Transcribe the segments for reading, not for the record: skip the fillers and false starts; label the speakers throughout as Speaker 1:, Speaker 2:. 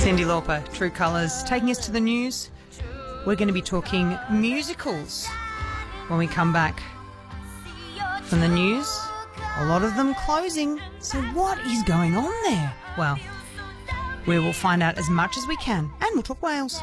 Speaker 1: Cyndi Lauper, True Colours, taking us to the news. We're going to be talking musicals when we come back from the news. A lot of them closing. So what is going on there? Well, we will find out as much as we can, and we'll talk Wales.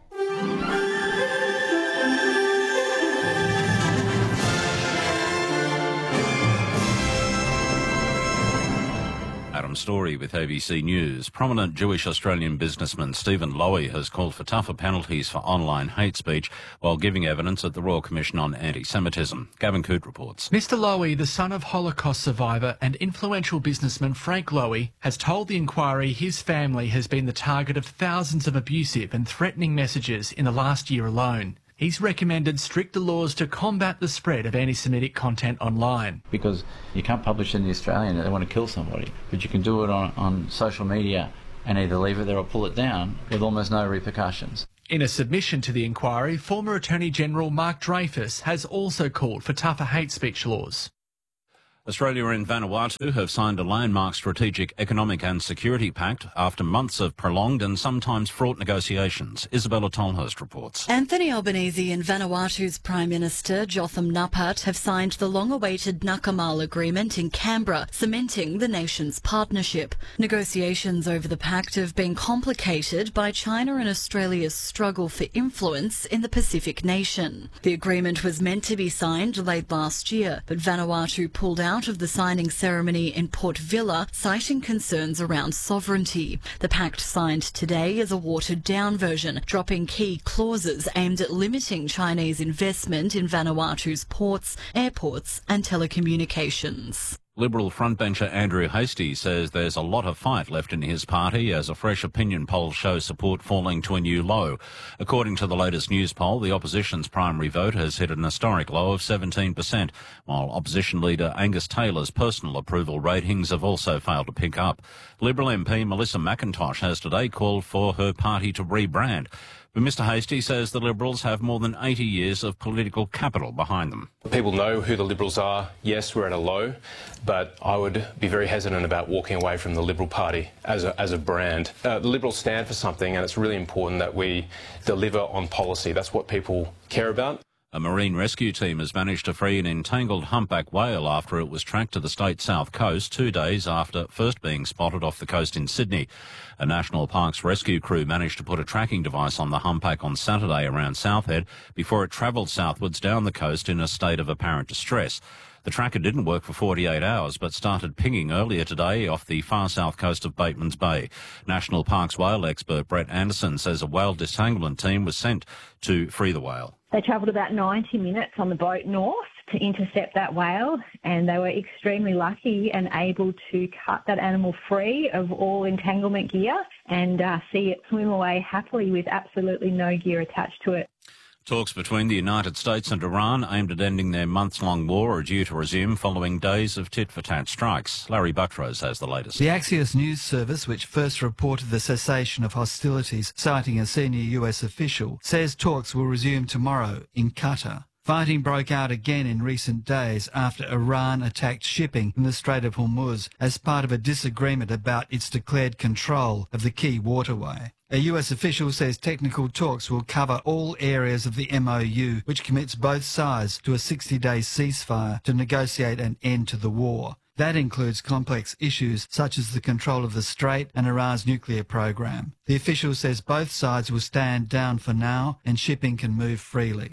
Speaker 2: Adam Story with ABC News. Prominent Jewish Australian businessman Stephen Lowy has called for tougher penalties for online hate speech while giving evidence at the Royal Commission on Anti-Semitism. Gavin Coote reports.
Speaker 3: Mr Lowy, the son of Holocaust survivor and influential businessman Frank Lowy, has told the inquiry his family has been the target of thousands of abusive and threatening messages in the last year alone. He's recommended stricter laws to combat the spread of anti-Semitic content online.
Speaker 4: Because you can't publish in the Australian that they want to kill somebody, but you can do it on social media and either leave it there or pull it down with almost no repercussions.
Speaker 3: In a submission to the inquiry, former Attorney General Mark Dreyfus has also called for tougher hate speech laws.
Speaker 2: Australia and Vanuatu have signed a landmark strategic economic and security pact after months of prolonged and sometimes fraught negotiations. Isabella Tolhurst reports.
Speaker 5: Anthony Albanese and Vanuatu's Prime Minister Jotham Napat have signed the long-awaited Nakamal Agreement in Canberra, cementing the nation's partnership. Negotiations over the pact have been complicated by China and Australia's struggle for influence in the Pacific nation. The agreement was meant to be signed late last year, but Vanuatu pulled out of the signing ceremony in Port Vila, citing concerns around sovereignty. The pact signed today is a watered-down version, dropping key clauses aimed at limiting Chinese investment in Vanuatu's ports, airports and telecommunications.
Speaker 2: Liberal frontbencher Andrew Hastie says there's a lot of fight left in his party as a fresh opinion poll shows support falling to a new low. According to the latest news poll, the opposition's primary vote has hit an historic low of 17%, while opposition leader Angus Taylor's personal approval ratings have also failed to pick up. Liberal MP Melissa McIntosh has today called for her party to rebrand. But Mr Hastie says the Liberals have more than 80 years of political capital behind them.
Speaker 6: People know who the Liberals are. Yes, we're at a low, but I would be very hesitant about walking away from the Liberal Party as a brand. The Liberals stand for something, and it's really important that we deliver on policy. That's what people care about.
Speaker 2: A marine rescue team has managed to free an entangled humpback whale after it was tracked to the state's south coast 2 days after first being spotted off the coast in Sydney. A National Parks rescue crew managed to put a tracking device on the humpback on Saturday around Southhead before it travelled southwards down the coast in a state of apparent distress. The tracker didn't work for 48 hours but started pinging earlier today off the far south coast of Batemans Bay. National Parks whale expert Brett Anderson says a whale disentanglement team was sent to free the whale.
Speaker 7: They travelled about 90 minutes on the boat north to intercept that whale, and they were extremely lucky and able to cut that animal free of all entanglement gear and see it swim away happily with absolutely no gear attached to it.
Speaker 2: Talks between the United States and Iran aimed at ending their months-long war are due to resume following days of tit-for-tat strikes. Larry Buttrose has the latest.
Speaker 8: The Axios news service, which first reported the cessation of hostilities, citing a senior US official, says talks will resume tomorrow in Qatar. Fighting broke out again in recent days after Iran attacked shipping in the Strait of Hormuz as part of a disagreement about its declared control of the key waterway. A US official says technical talks will cover all areas of the MOU, which commits both sides to a 60-day ceasefire to negotiate an end to the war. That includes complex issues such as the control of the strait and Iran's nuclear program. The official says both sides will stand down for now and shipping can move freely.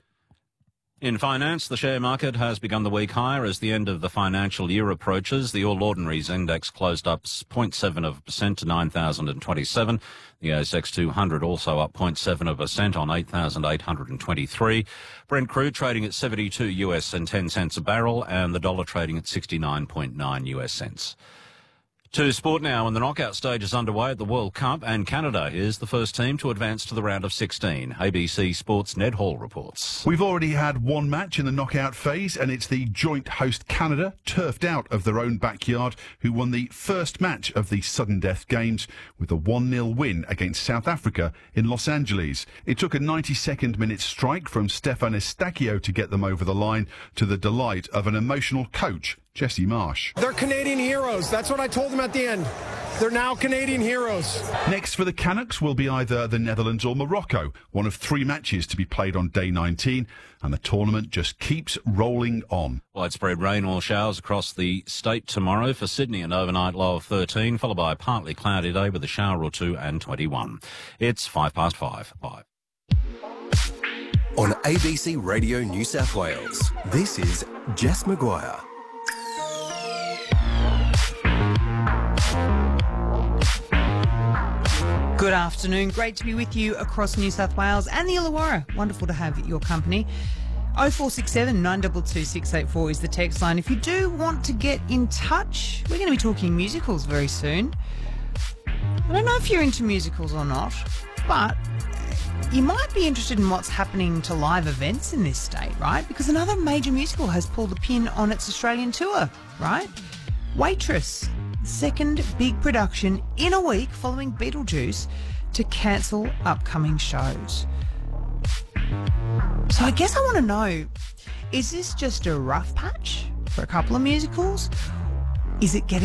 Speaker 2: In finance, the share market has begun the week higher as the end of the financial year approaches. The All Ordinaries Index closed up 0.7% to 9,027. The ASX 200 also up 0.7% on 8,823. Brent crude trading at 72 US and 10 cents a barrel, and the dollar trading at 69.9 US cents. To sport now, and the knockout stage is underway at the World Cup, and Canada is the first team to advance to the round of 16. ABC Sports' Ned Hall reports.
Speaker 9: We've already had one match in the knockout phase, and it's the joint host Canada, turfed out of their own backyard, who won the first match of the sudden death games with a 1-0 win against South Africa in Los Angeles. It took a 92nd minute strike from Stefan Estacio to get them over the line, to the delight of an emotional coach, Jesse Marsh.
Speaker 10: They're Canadian heroes. That's what I told them at the end. They're now Canadian heroes.
Speaker 9: Next for the Canucks will be either the Netherlands or Morocco, one of 3 matches to be played on day 19, and the tournament just keeps rolling on.
Speaker 2: Widespread rain or showers across the state tomorrow. For Sydney, an overnight low of 13, followed by a partly cloudy day with a shower or 2 and 21. It's 5:05.
Speaker 11: On ABC Radio New South Wales, this is Jess Maguire.
Speaker 1: Good afternoon. Great to be with you across New South Wales and the Illawarra. Wonderful to have your company. 0467 922 684 is the text line. If you do want to get in touch, we're going to be talking musicals very soon. I don't know if you're into musicals or not, but you might be interested in what's happening to live events in this state, right? Because another major musical has pulled the pin on its Australian tour, right? Waitress, second big production in a week following Beetlejuice to cancel upcoming shows. So I guess I want to know, is this just a rough patch for a couple of musicals? Is it getting